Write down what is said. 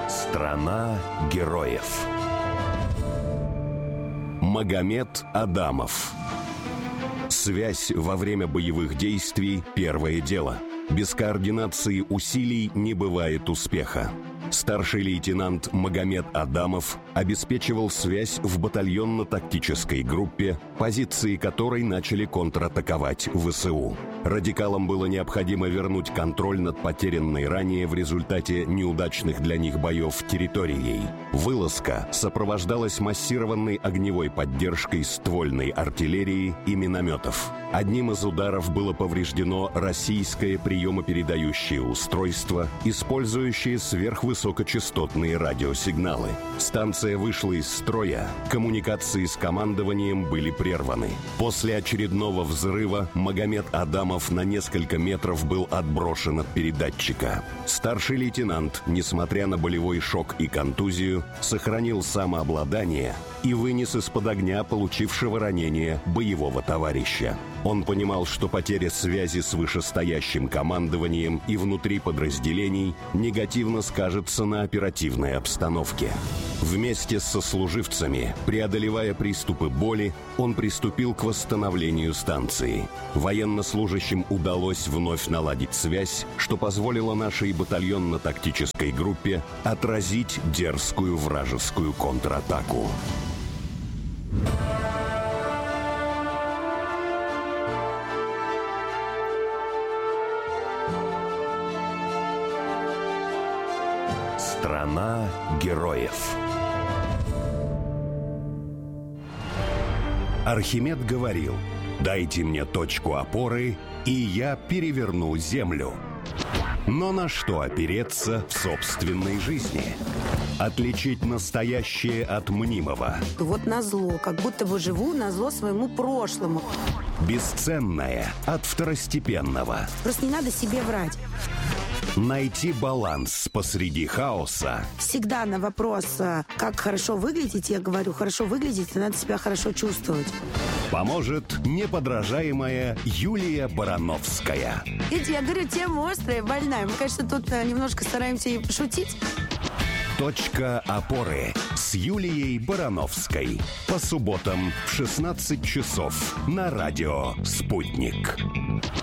Страна героев. Магомед Адамов. Связь во время боевых действий – первое дело. Без координации усилий не бывает успеха. Старший лейтенант Магомед Адамов обеспечивал связь в батальонно-тактической группе, позиции которой начали контратаковать ВСУ. Радикалам было необходимо вернуть контроль над потерянной ранее в результате неудачных для них боев территорией. Вылазка сопровождалась массированной огневой поддержкой ствольной артиллерии и минометов. Одним из ударов было повреждено российское приемопередающее устройство, использующее сверхвысокочастотные радиосигналы. Станция вышла из строя, коммуникации с командованием были прерваны. После очередного взрыва Магомед Адамов на несколько метров был отброшен от передатчика. Старший лейтенант, несмотря на болевой шок и контузию, сохранил самообладание и вынес из-под огня получившего ранение боевого товарища. Он понимал, что потеря связи с вышестоящим командованием и внутри подразделений негативно скажется на оперативной обстановке. Вместе с сослуживцами, преодолевая приступы боли, он приступил к восстановлению станции. Военнослужащим удалось вновь наладить связь, что позволило нашей батальонно-тактической группе отразить дерзкую вражескую контратаку. Страна героев. Архимед говорил: «Дайте мне точку опоры, и я переверну землю». Но на что опереться в собственной жизни? Отличить настоящее от мнимого. Вот назло, как будто бы живу назло своему прошлому. Бесценное от второстепенного. Просто не надо себе врать. Найти баланс посреди хаоса. Всегда на вопрос, как хорошо выглядеть, я говорю, хорошо выглядеть, надо себя хорошо чувствовать. Поможет неподражаемая Юлия Барановская. Видите, я говорю, тема острая, больная. Мы, конечно, тут немножко стараемся и пошутить. Точка опоры с Юлией Барановской. По субботам в 16 часов на радио «Спутник».